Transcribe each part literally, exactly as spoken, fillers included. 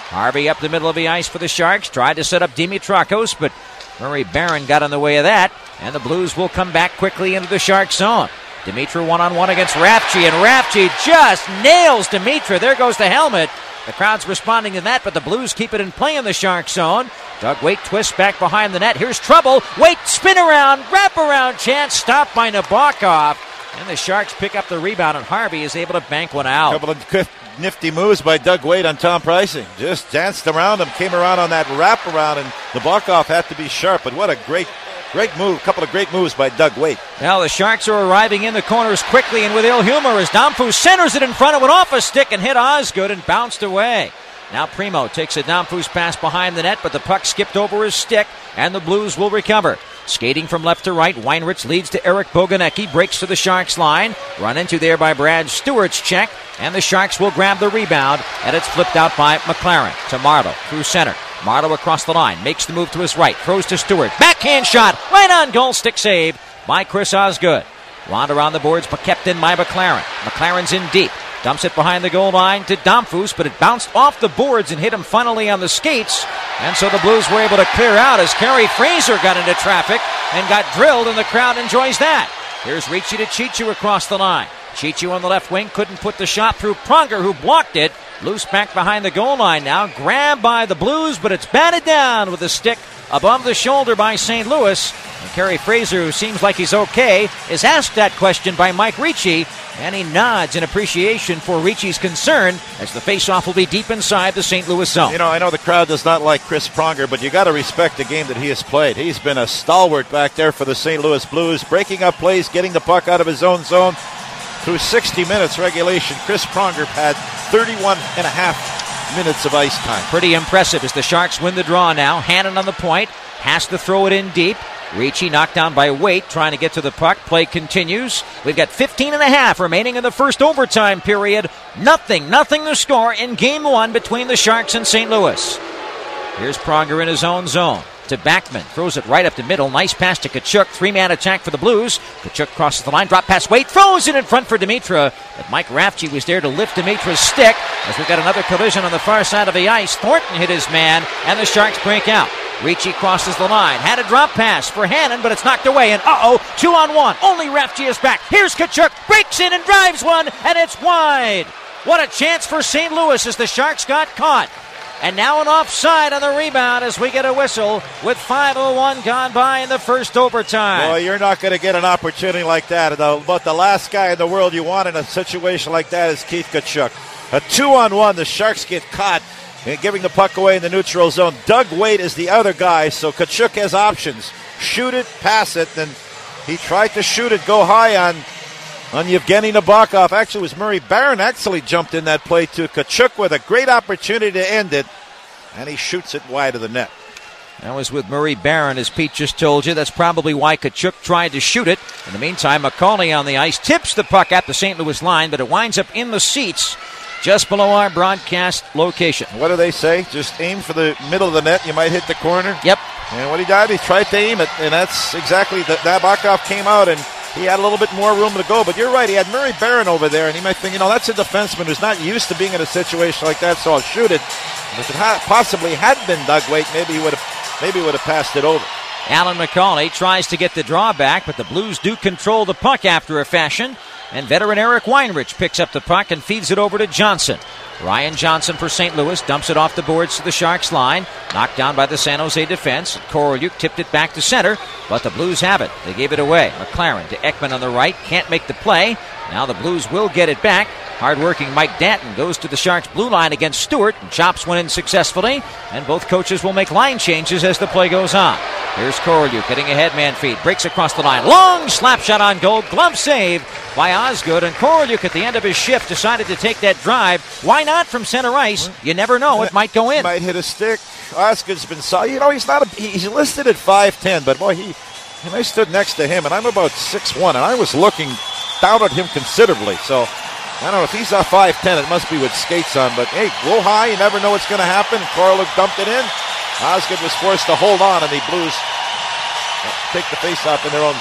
Harvey up the middle of the ice for the Sharks. Tried to set up Dimitrakos, but Murray Barron got in the way of that. And the Blues will come back quickly into the Shark zone. Dimitra one-on-one against Rafchi, and Rafchi just nails Dimitra. There goes the helmet. The crowd's responding to that, but the Blues keep it in play in the Shark zone. Doug Weight twists back behind the net. Here's trouble. Weight spin around, wrap around chance, stopped by Nabokov. And the Sharks pick up the rebound, and Harvey is able to bank one out. A couple of nifty moves by Doug Weight on Tom Pricing. Just danced around him, came around on that wraparound, and Nabokov had to be sharp. But what a great, great move. A couple of great moves by Doug Weight. Now the Sharks are arriving in the corners quickly and with ill humor as Damphou centers it in front. It went off a stick and hit Osgood and bounced away. Now Primo takes a Damphou's pass behind the net, but the puck skipped over his stick, and the Blues will recover. Skating from left to right, Weinrich leads to Eric Boganecki, breaks to the Sharks line. Run into there by Brad Stewart's check, and the Sharks will grab the rebound, and it's flipped out by McLaren to Marleau through center. Marleau across the line, makes the move to his right, throws to Stewart. Backhand shot, right on goal, stick save by Chris Osgood. Wound around the boards, but kept in by McLaren. McLaren's in deep. Dumps it behind the goal line to Damphou's, but it bounced off the boards and hit him funnily on the skates. And so the Blues were able to clear out as Kerry Fraser got into traffic and got drilled, and the crowd enjoys that. Here's Ricci to Chichu across the line. Chichu on the left wing couldn't put the shot through Pronger, who blocked it. Loose back behind the goal line now. Grabbed by the Blues, but it's batted down with a stick above the shoulder by Saint Louis. And Kerry Fraser, who seems like he's okay, is asked that question by Mike Ricci, and he nods in appreciation for Ricci's concern as the faceoff will be deep inside the Saint Louis zone. You know, I know the crowd does not like Chris Pronger, but you got to respect the game that he has played. He's been a stalwart back there for the Saint Louis Blues, breaking up plays, getting the puck out of his own zone. Through sixty minutes regulation, Chris Pronger had thirty-one and a half minutes of ice time. Pretty impressive as the Sharks win the draw now. Hannon on the point, has to throw it in deep. Ricci knocked down by Weight, trying to get to the puck. Play continues. We've got fifteen and a half remaining in the first overtime period. Nothing, nothing to score in game one between the Sharks and Saint Louis. Here's Pronger in his own zone. To Backman, throws it right up the middle. Nice pass to Tkachuk. Three-man attack for the Blues. Tkachuk crosses the line, drop pass, Weight, throws it in front for Dimitra. But Mike Rafchi was there to lift Dimitra's stick as we've got another collision on the far side of the ice. Thornton hit his man, and the Sharks break out. Ricci crosses the line, had a drop pass for Hannon, but it's knocked away, and uh-oh, two on one. Only Rafchi is back. Here's Tkachuk, breaks in and drives one, and it's wide. What a chance for Saint Louis as the Sharks got caught. And now an offside on the rebound as we get a whistle with five oh one gone by in the first overtime. Well, you're not going to get an opportunity like that. But the last guy in the world you want in a situation like that is Keith Tkachuk. A two-on-one, the Sharks get caught and giving the puck away in the neutral zone. Doug Weight is the other guy, so Tkachuk has options. Shoot it, pass it, and he tried to shoot it, go high on On Yevgeny Nabokov. Actually, it was Murray Barron actually jumped in that play to Tkachuk with a great opportunity to end it, and he shoots it wide of the net. That was with Murray Barron, as Pete just told you. That's probably why Tkachuk tried to shoot it. In the meantime, McCauley on the ice tips the puck at the Saint Louis line, but it winds up in the seats just below our broadcast location. What do they say? Just aim for the middle of the net. You might hit the corner. Yep. And what he did, he tried to aim it, and that's exactly that. Nabokov came out and he had a little bit more room to go, but you're right. He had Murray Barron over there, and he might think, you know, that's a defenseman who's not used to being in a situation like that, so I'll shoot it. If it ha- possibly had been Doug Weight, maybe he would have, maybe would have passed it over. Alan McCauley tries to get the draw back, but the Blues do control the puck after a fashion, and veteran Eric Weinrich picks up the puck and feeds it over to Johnson. Ryan Johnson for Saint Louis dumps it off the boards to the Sharks line. Knocked down by the San Jose defense. Korolyuk tipped it back to center, but the Blues have it. They gave it away. McLaren to Ekman on the right. Can't make the play. Now the Blues will get it back. Hard-working Mike Danton goes to the Sharks' blue line against Stewart and chops one in successfully. And both coaches will make line changes as the play goes on. Here's Korolyuk hitting a headman feed. Breaks across the line. Long slap shot on goal. Glove save by Osgood. And Korolyuk at the end of his shift decided to take that drive. Why not from center ice? You never know. It might go in. Might hit a stick. Osgood's been solid. You know, he's not a, he's listed at five ten, but boy, he and I stood next to him, and I'm about six one, and I was looking down at him considerably. So I don't know if he's a five ten. It must be with skates on. But hey, go high. You never know what's going to happen. Korolyuk dumped it in. Osgood was forced to hold on, and the Blues take the faceoff in their own zone.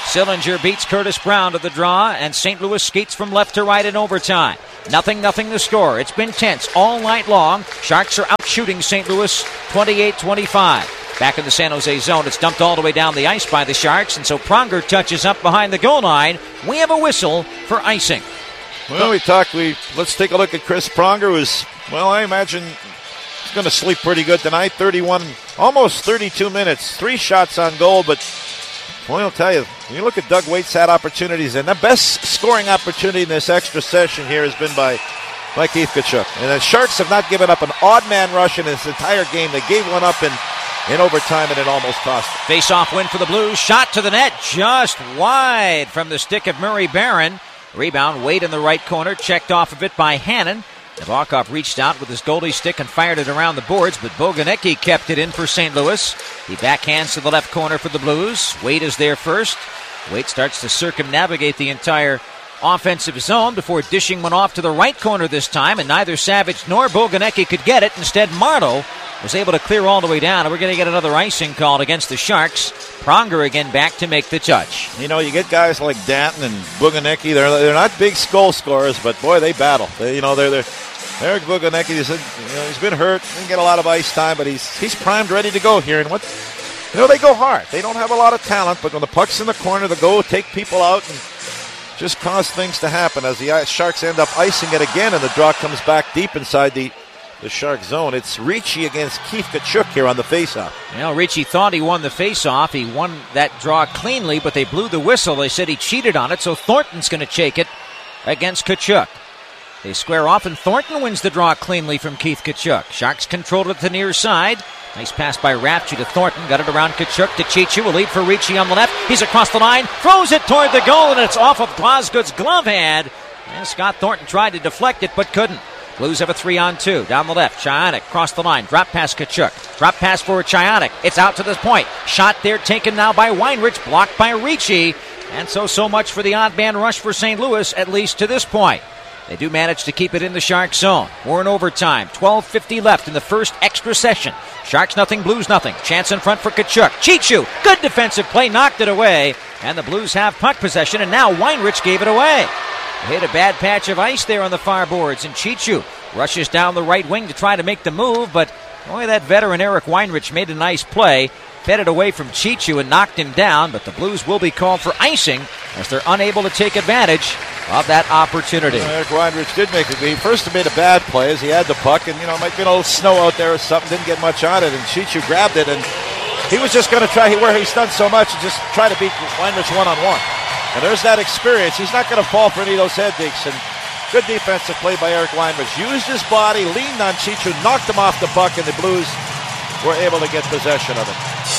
Sillinger beats Curtis Brown to the draw, and Saint Louis skates from left to right in overtime. Nothing, nothing the score. It's been tense all night long. Sharks are out shooting Saint Louis twenty-eight twenty-five. Back in the San Jose zone, it's dumped all the way down the ice by the Sharks, and so Pronger touches up behind the goal line. We have a whistle for icing. Well, we talked, we let's take a look at Chris Pronger, who's, well, I imagine he's going to sleep pretty good tonight. thirty-one, almost thirty-two minutes, three shots on goal, but well, I'll tell you, when you look at Doug Waite's had opportunities, and the best scoring opportunity in this extra session here has been by, by Keith Tkachuk. And the Sharks have not given up an odd man rush in this entire game. They gave one up in in overtime, and it almost cost them. Face-off win for the Blues. Shot to the net, just wide from the stick of Murray Barron. Rebound, Wade in the right corner, checked off of it by Hannon. Nabokov reached out with his goalie stick and fired it around the boards, but Boganecki kept it in for Saint Louis. He backhands to the left corner for the Blues. Wade is there first. Wade starts to circumnavigate the entire offensive zone before dishing one off to the right corner this time, and neither Savage nor Boganecki could get it. Instead, Marleau was able to clear all the way down, and we're going to get another icing called against the Sharks. Pronger again back to make the touch. You know, you get guys like Danton and Boganecki. They're they're not big goal scorers, but boy, they battle. They, you know, they're they're. Eric Boganecki, he's, you know, he's been hurt, didn't get a lot of ice time, but he's he's primed, ready to go here. And what, you know, they go hard. They don't have a lot of talent, but when the puck's in the corner, they go take people out and just cause things to happen. As the Sharks end up icing it again, and the draw comes back deep inside the. The Shark zone. It's Ricci against Keith Tkachuk here on the faceoff. Well, Ricci thought he won the faceoff. He won that draw cleanly, but they blew the whistle. They said he cheated on it, so Thornton's going to take it against Tkachuk. They square off, and Thornton wins the draw cleanly from Keith Tkachuk. Sharks controlled it to the near side. Nice pass by Rafchi to Thornton. Got it around Tkachuk to Chichu. A lead for Ricci on the left. He's across the line. Throws it toward the goal, and it's off of Glasgow's glove hand. And Scott Thornton tried to deflect it, but couldn't. Blues have a three on two. Down the left, Chionic cross the line. Drop pass Tkachuk. Drop pass for Chionic. It's out to this point. Shot there taken now by Weinrich. Blocked by Ricci. And so, so much for the odd man rush for Saint Louis, at least to this point. They do manage to keep it in the Sharks zone. We're in overtime. twelve fifty left in the first extra session. Sharks nothing, Blues nothing. Chance in front for Tkachuk. Chichu, good defensive play, knocked it away. And the Blues have puck possession, and now Weinrich gave it away. Hit a bad patch of ice there on the far boards, and Chichu rushes down the right wing to try to make the move, but boy, that veteran Eric Weinrich made a nice play, fed it away from Chichu and knocked him down, but the Blues will be called for icing as they're unable to take advantage of that opportunity. Well, Eric Weinrich did make it. He first made a bad play as he had the puck, and you know, it might be a little snow out there or something, didn't get much on it, and Chichu grabbed it, and he was just going to try, where he's done so much, and just try to beat Weinrich one-on-one. And there's that experience. He's not going to fall for any of those head digs. And good defensive play by Eric Weinrich. Used his body, leaned on Chichu, knocked him off the puck, and the Blues were able to get possession of it.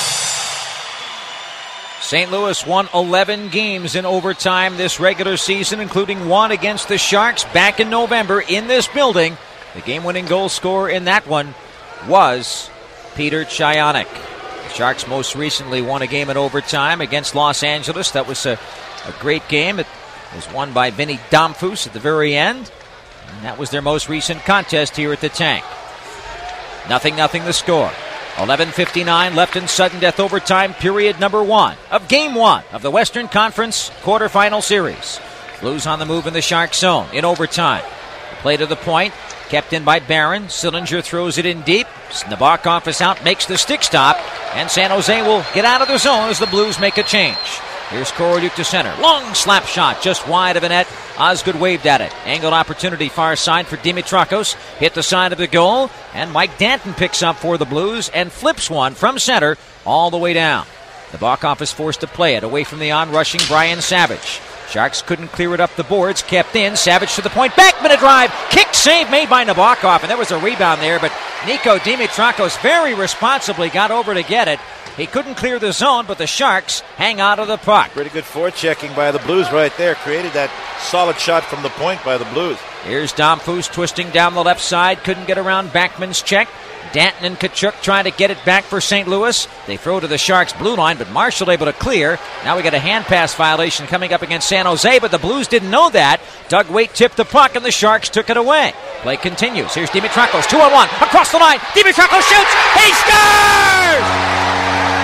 Saint Louis won eleven games in overtime this regular season, including one against the Sharks back in November in this building. The game-winning goal scorer in that one was Peter Chionic. The Sharks most recently won a game in overtime against Los Angeles. That was a A great game. It was won by Vinny Domfus at the very end. And that was their most recent contest here at the Tank. Nothing, nothing the score. eleven fifty-nine left in sudden death overtime, period number one of game one of the Western Conference quarterfinal series. Blues on the move in the Shark zone in overtime. The play to the point, kept in by Barron. Sillinger throws it in deep. Nabokov is out, makes the stick stop, and San Jose will get out of the zone as the Blues make a change. Here's Korolyuk to center. Long slap shot just wide of the net. Osgood waved at it. Angled opportunity far side for Dimitrakos. Hit the side of the goal. And Mike Danton picks up for the Blues and flips one from center all the way down. Nabokov is forced to play it away from the on-rushing Brian Savage. Sharks couldn't clear it up the boards. Kept in. Savage to the point. Backman a drive. Kick save made by Nabokov. And there was a rebound there. But Nico Dimitrakos very responsibly got over to get it. He couldn't clear the zone, but the Sharks hang out of the puck. Pretty good forechecking by the Blues right there. Created that solid shot from the point by the Blues. Here's Domfus twisting down the left side. Couldn't get around Backman's check. Danton and Tkachuk trying to get it back for Saint Louis. They throw to the Sharks' blue line, but Marshall able to clear. Now we got a hand pass violation coming up against San Jose, but the Blues didn't know that. Doug Weight tipped the puck, and the Sharks took it away. Play continues. Here's Dimitrakos, two on one, across the line. Dimitrakos shoots. He scores!